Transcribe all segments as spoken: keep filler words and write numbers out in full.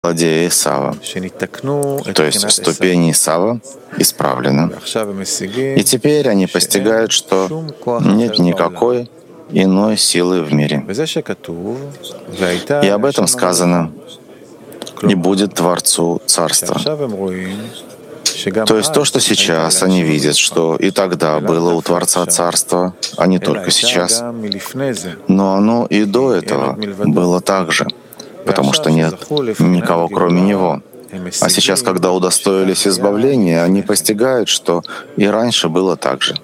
владея Исава. То есть ступени Исава исправлены. И теперь они постигают, что нет никакой иной силы в мире. И об этом сказано: «И будет Творцу царство». То есть то, что сейчас они видят, что и тогда было у Творца царство, а не только сейчас, но оно и до этого было так же, потому что нет никого кроме Него. А сейчас, когда удостоились избавления, они постигают, что и раньше было так же.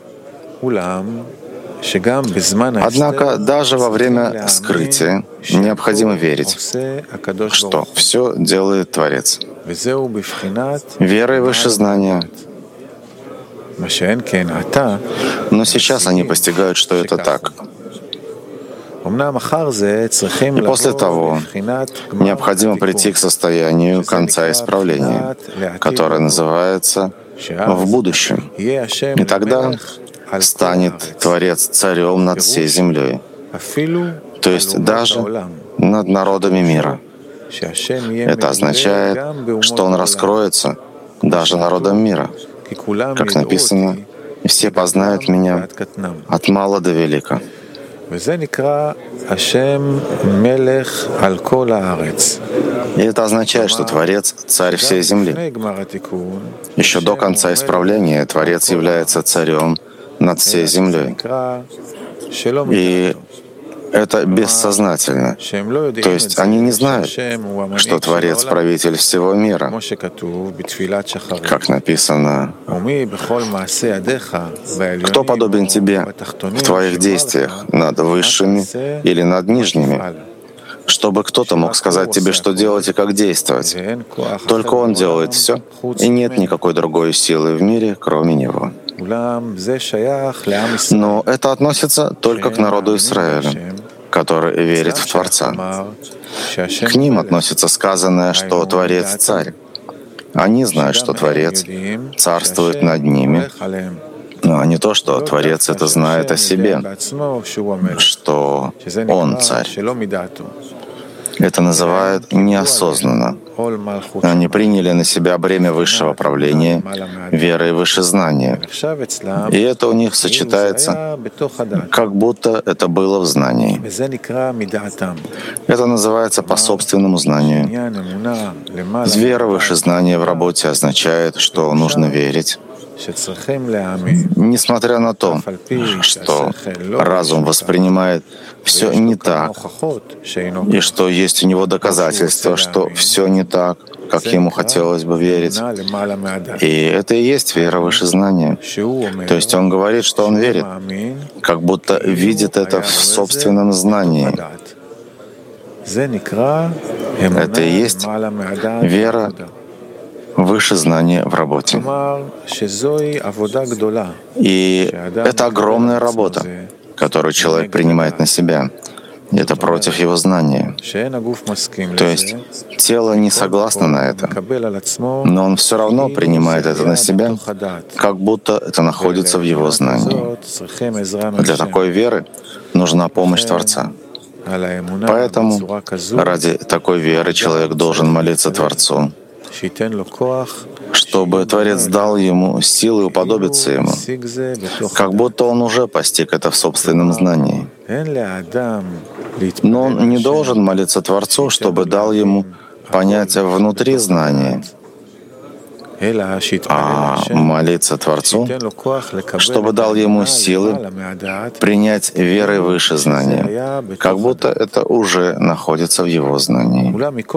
Однако даже во время скрытия необходимо верить, что все делает Творец. Вера и высшее знание. Но сейчас они постигают, что это так. И после того необходимо прийти к состоянию конца исправления, которое называется «в будущем». И тогда станет Творец царем над всей землей, то есть даже над народами мира. Это означает, что Он раскроется даже народам мира. Как написано: «И все познают Меня от мала до велика». И это означает, что Творец — царь всей земли. Еще до конца исправления Творец является царем над всей землей. И это бессознательно. То есть они не знают, что Творец — правитель всего мира. Как написано: «Кто подобен тебе в твоих действиях над высшими или над нижними?» Чтобы кто-то мог сказать тебе, что делать и как действовать. Только Он делает все, и нет никакой другой силы в мире, кроме Него. Но это относится только к народу Израиля, который верит в Творца. К ним относится сказанное, что Творец — царь. Они знают, что Творец царствует над ними, но не то, что Творец это знает о себе, что Он царь. Это называют неосознанно. Они приняли на себя бремя высшего правления, веры и вышезнания. И это у них сочетается, как будто это было в знании. Это называется по собственному знанию. Вера и вышезнание в работе означает, что нужно верить, несмотря на то, что разум воспринимает все не так, и что есть у него доказательства, что все не так, как ему хотелось бы верить. И это и есть вера выше знания. То есть он говорит, что он верит, как будто видит это в собственном знании. Это и есть вера выше знания в работе. И это огромная работа, которую человек принимает на себя. И это против его знания. То есть тело не согласно на это, но он все равно принимает это на себя, как будто это находится в его знании. Для такой веры нужна помощь Творца. Поэтому ради такой веры человек должен молиться Творцу, чтобы Творец дал ему силы уподобиться ему, как будто он уже постиг это в собственном знании. Но он не должен молиться Творцу, чтобы дал ему понятие внутри знания, а молиться Творцу, чтобы дал ему силы принять верой выше знания, как будто это уже находится в его знании.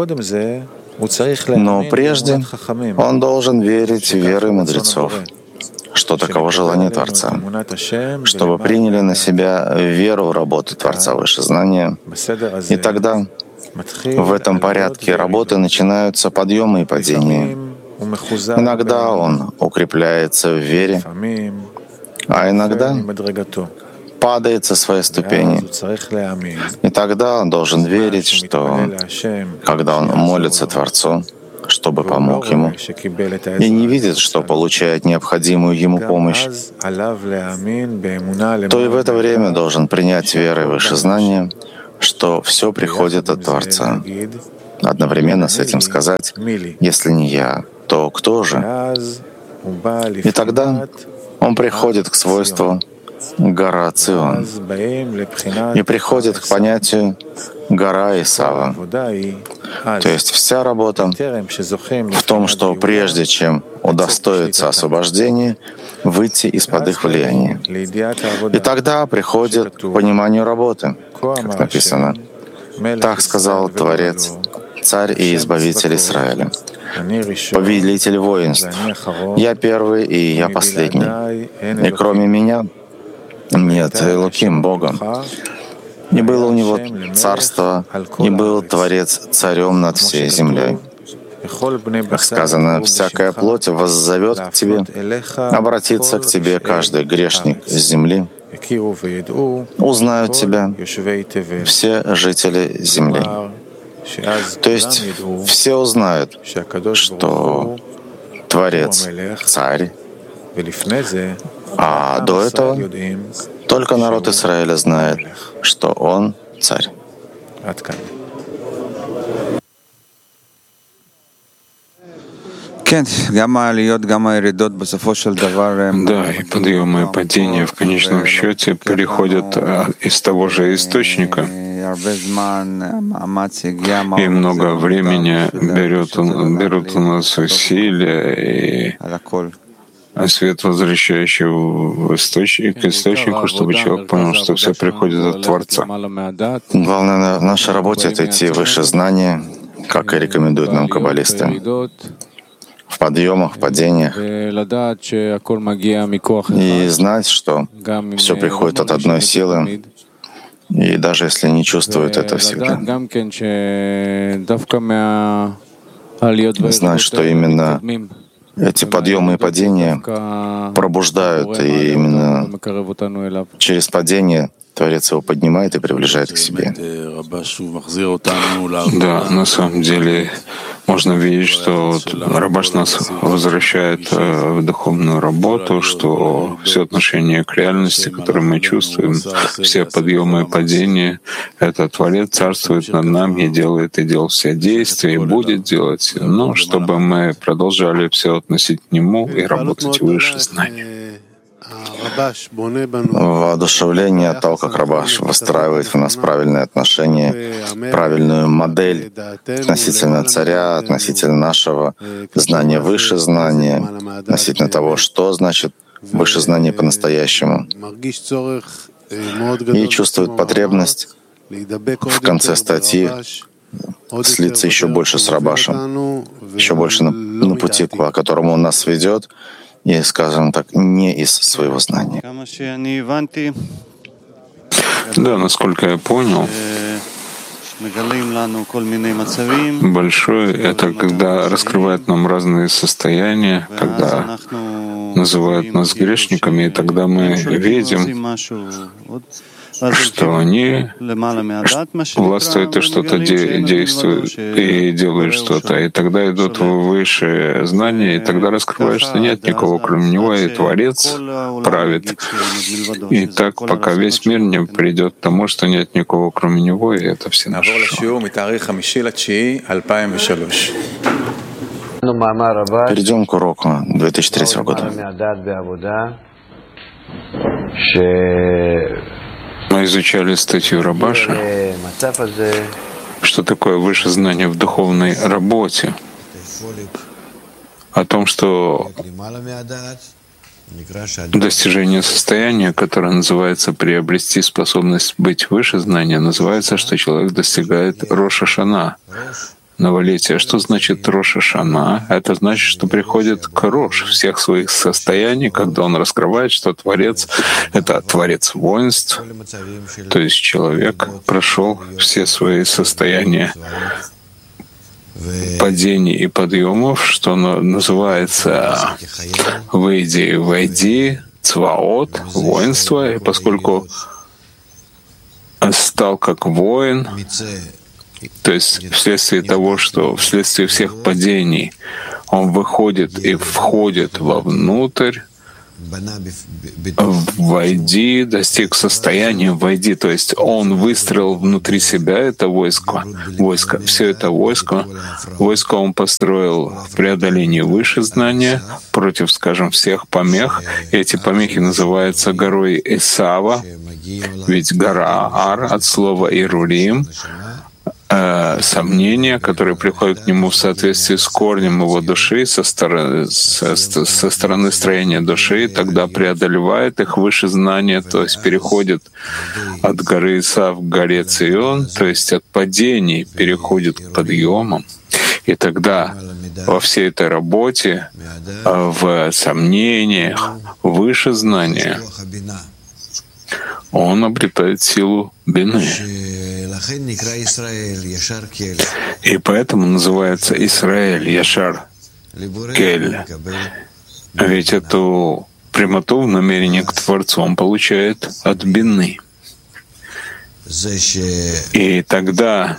Но прежде он должен верить в веры мудрецов, что таково желание Творца, чтобы приняли на себя веру в работу Творца выше знания. И тогда в этом порядке работы начинаются подъемы и падения. Иногда он укрепляется в вере, а иногда падает со своей ступени. И тогда он должен верить, что когда он молится Творцу, чтобы помог ему, и не видит, что получает необходимую ему помощь, то и в это время должен принять верой выше знания, что все приходит от Творца. одновременно с этим сказать: если не я, то кто же? И тогда он приходит к свойству гора Цион и приходит к понятию гора Исава. То есть вся работа в том, что прежде чем удостоиться освобождения, выйти из-под их влияния. И тогда приходит к пониманию работы, как написано. Так сказал Творец, Царь и Избавитель Израиля, Повелитель воинств. Я первый и я последний. И кроме меня нет Элоким, Бога. И было у него царство, и был Творец царем над всей землей. Как сказано, всякая плоть воззовет к тебе, обратится к тебе каждый грешник с земли. Узнают тебя все жители земли. То есть все узнают, что Творец — Царь, а до этого только народ Израиля знает, что Он — Царь. Да, и подъемы и падения в конечном счете переходят из того же источника. И много времени берет, берут у нас усилия, и свет, возвращающий в источник, к источнику, чтобы человек понял, что все приходит от Творца. Главное в нашей работе — это идти выше знания, как и рекомендуют нам каббалисты. В подъемах, в падениях. И знать, что все приходит от одной силы, и даже если не чувствуют это всегда. Знать, что именно эти подъемы и падения пробуждают, и именно через падение Творец его поднимает и приближает к себе. Да, на самом деле можно видеть, что вот Рабаш нас возвращает в духовную работу, что все отношение к реальности, которую мы чувствуем, все подъемы и падения, это Творец царствует над нами и делает и делал все действия, и будет делать, но чтобы мы продолжали все относить к Нему и работать выше знания. Воодушевление от того, как Рабаш выстраивает в нас правильные отношения, правильную модель относительно царя, относительно нашего знания выше знания, относительно того, что значит выше знание по-настоящему. И чувствует потребность в конце статьи слиться еще больше с Рабашем, еще больше на, на пути, по которому он нас ведет, и, скажем так, не из своего знания. Да, насколько я понял, большой — это когда раскрывает нам разные состояния, когда называют нас грешниками, и тогда мы видим, что они властвуют и что-то де- действуют, и делают что-то. И тогда идут выше знания, и тогда раскрывают, что нет никого, кроме него, и Творец правит. И так, пока весь мир не придет к тому, что нет никого, кроме него, и это все наши. Перейдем к уроку две тысячи третьего года. Мы изучали статью Рабаша, что такое высшее знание в духовной работе, о том, что достижение состояния, которое называется приобрести способность быть выше знания, называется, что человек достигает Рош ха-Шана, новолетия. Что значит Рош ха-Шана? Это значит, что приходит к Рош всех своих состояний, когда он раскрывает, что Творец — это Творец воинств, то есть человек прошел все свои состояния падений и подъемов, что называется «Выйди, войди», «Цваот», воинство, и поскольку стал как воин, то есть вследствие того, что вследствие всех падений он выходит и входит вовнутрь, войди, достиг состояния войди, то есть он выстроил внутри себя это войско, войско, все это войско, войско он построил в преодолении выше знания против, скажем, всех помех. И эти помехи называются горой Исава, ведь гора Ар от слова Ирурим, сомнения, которые приходят к нему в соответствии с корнем его души, со стороны, со, со стороны строения души, тогда преодолевает их выше знания, то есть переходит от горы Исав к горе Цион, то есть от падений переходит к подъемам. И тогда во всей этой работе, в сомнениях, выше знания, он обретает силу бины. И поэтому называется Исраэль, Яшар, Кель. Ведь эту прямоту в намерении к Творцу он получает от бины. И тогда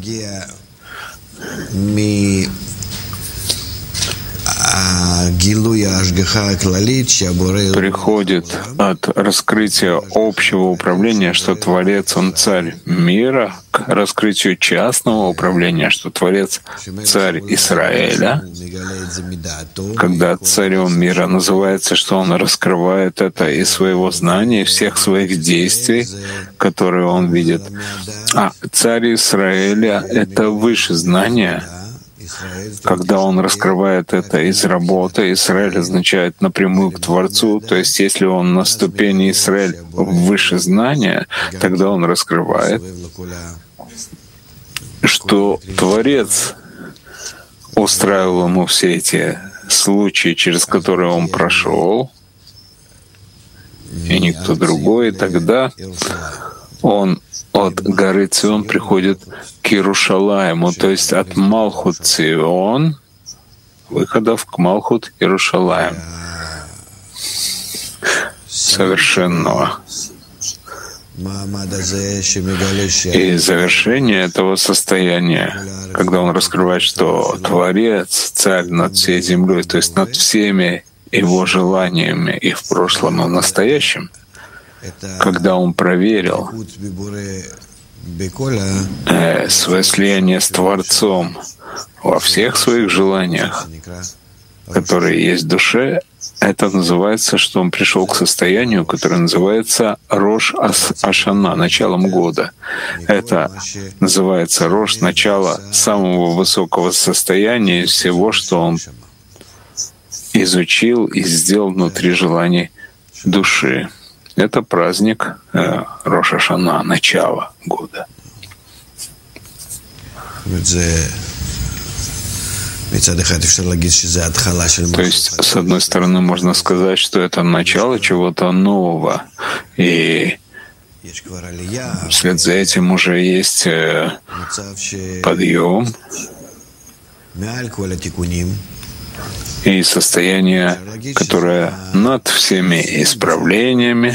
приходит от раскрытия общего управления, что Творец — Он царь мира, к раскрытию частного управления, что Творец — царь Израиля. Когда царем мира называется, что он раскрывает это из своего знания, всех своих действий, которые он видит. А царь Израиля — это выше знания. Когда он раскрывает это из работы, Израиль означает напрямую к Творцу, то есть если он на ступени Израиль выше знания, тогда он раскрывает, что Творец устраивал ему все эти случаи, через которые он прошел, и никто другой, и тогда он от горы Цион приходит к Иерушалаиму, то есть от Малхут Цион, выходов к Малхут Иерушалаим, совершенного. И завершение этого состояния, когда он раскрывает, что Творец — царь над всей землей, то есть над всеми его желаниями и в прошлом, и в настоящем, когда он проверил э, свое слияние с Творцом во всех своих желаниях, которые есть в душе, это называется, что он пришел к состоянию, которое называется Рош Ашана, началом года. Это называется Рош, начало самого высокого состояния всего, что он изучил и сделал внутри желаний души. Это праздник э, Рош Ашана, начало года. То есть, с одной стороны, можно сказать, что это начало чего-то нового, и вслед за этим уже есть э, подъем и состояние, которое над всеми исправлениями.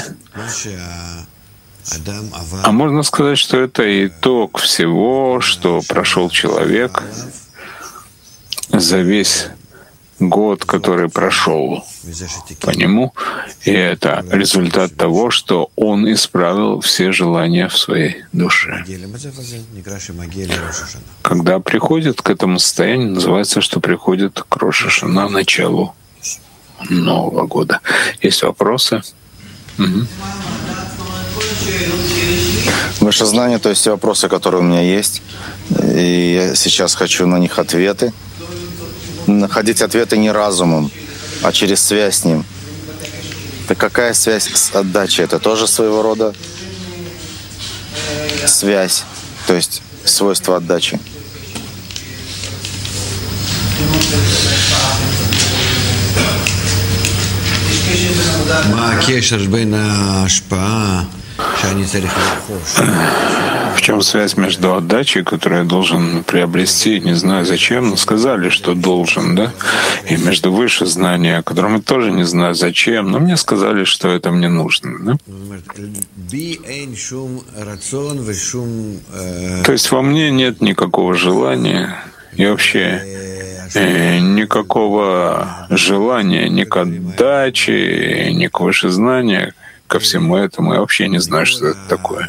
А можно сказать, что это итог всего, что прошел человек за весь год, который прошел по нему, и это результат того, что он исправил все желания в своей душе. Когда приходит к этому состоянию, называется, что приходит к Рош Ашана, началу Нового года. Есть вопросы? Угу. Ваше знание, то есть вопросы, которые у меня есть, и я сейчас хочу на них ответы. Находить ответы не разумом, а через связь с ним. Так какая связь с отдачей? Это тоже своего рода связь, то есть свойство отдачи. В чем связь между отдачей, которую я должен приобрести, не знаю зачем, но сказали, что должен, да? И между выше знанием, о котором я тоже не знаю зачем, но мне сказали, что это мне нужно, да? То есть во мне нет никакого желания, и вообще И никакого желания ни к отдаче, ни к вышезнанию, ко всему этому. Я вообще не знаю, что это такое.